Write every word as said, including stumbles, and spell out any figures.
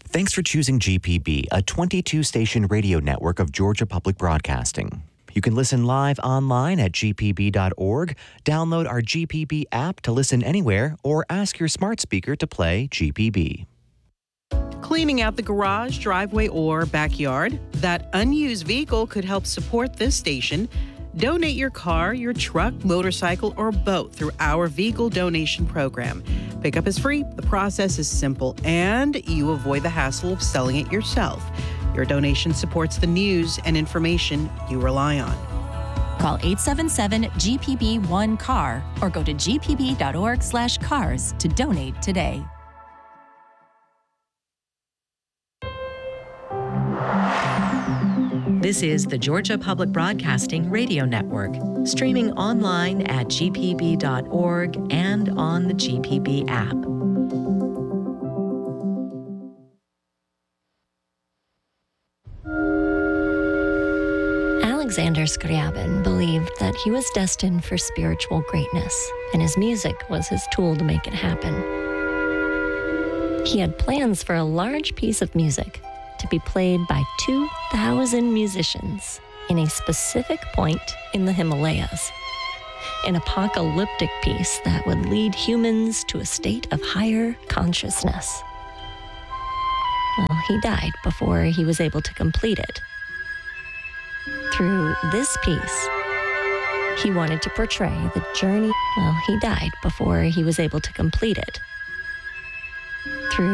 Thanks for choosing G P B, a twenty-two station radio network of Georgia Public Broadcasting. You can listen live online at g p b dot org, download our G P B app to listen anywhere, or ask your smart speaker to play G P B. Cleaning out the garage, driveway, or backyard? That unused vehicle could help support this station. Donate your car, your truck, motorcycle, or boat through our vehicle donation program. Pickup is free, the process is simple, and you avoid the hassle of selling it yourself. Your donation supports the news and information you rely on. Call eight seven seven G P B one C A R or go to g p b dot org slash cars to donate today. This is the Georgia Public Broadcasting Radio Network, streaming online at g p b dot org and on the G P B app. Alexander Scriabin believed that he was destined for spiritual greatness, and his music was his tool to make it happen. He had plans for a large piece of music to be played by two thousand musicians in a specific point in the Himalayas, an apocalyptic piece that would lead humans to a state of higher consciousness. Well, he died before he was able to complete it. Through this piece, he wanted to portray the journey. Well, he died before he was able to complete it.